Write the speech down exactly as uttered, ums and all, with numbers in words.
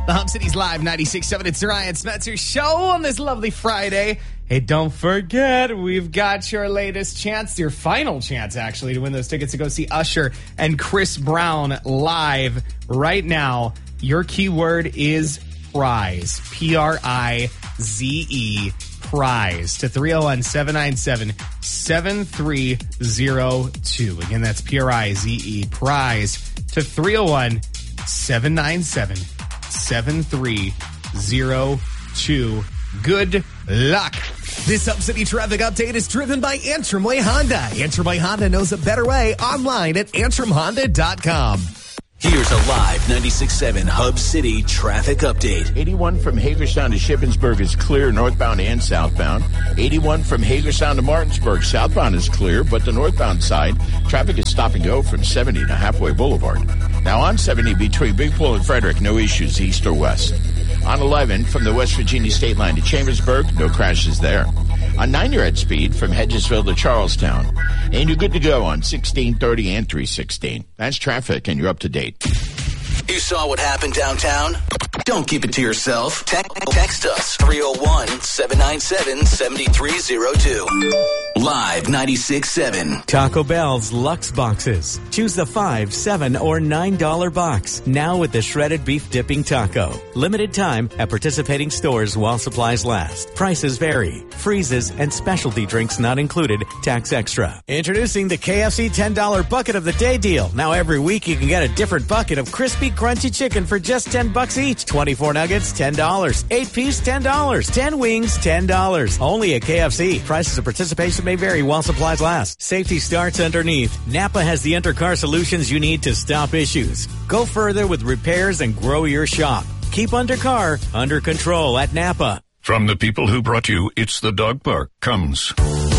The Hub City's Live ninety-six point seven. It's the Ryan Spencer Show on this lovely Friday. Hey, don't forget, we've got your latest chance, your final chance, actually, to win those tickets to go see Usher and Chris Brown live right now. Your keyword is prize. P R I Z E, prize, to three oh one, seven nine seven, seven three oh two. Again, that's P R I Z E, prize, to three oh one, seven nine seven, seven three oh two. Good luck. This Hub City traffic update is driven by Antrim Way Honda. Antrim Way Honda knows a better way. Online at antrim honda dot com. Here's a live ninety-six point seven Hub City traffic update. eighty-one from Hagerstown to Shippensburg is clear, northbound and southbound. eighty-one from Hagerstown to Martinsburg, southbound is clear, but the northbound side, traffic is stop and go from seventy to Halfway Boulevard. Now on seventy between Big Pool and Frederick, no issues east or west. On eleven from the West Virginia state line to Chambersburg, no crashes there. On nine, you're at speed from Hedgesville to Charlestown. And you're good to go on sixteen thirty and three sixteen. That's traffic, and you're up to date. You saw what happened downtown? Don't keep it to yourself. Te- text us, three oh one, seven nine seven, seven three oh two. Live ninety-six point seven. Taco Bell's Lux Boxes. Choose the five, seven, or nine dollar box. Now with the shredded beef dipping taco. Limited time at participating stores while supplies last. Prices vary. Freezes and specialty drinks not included. Tax extra. Introducing the K F C ten dollar Bucket of the Day deal. Now every week you can get a different bucket of crispy, crunchy chicken for just ten bucks each. twenty-four nuggets, ten dollars. eight piece, ten dollars. ten wings, ten dollars. Only at K F C. Prices of participation may vary while supplies last. Safety starts underneath. Napa has the undercar solutions you need to stop issues. Go further with repairs and grow your shop. Keep undercar under control at Napa. From the people who brought you It's the Dog Park comes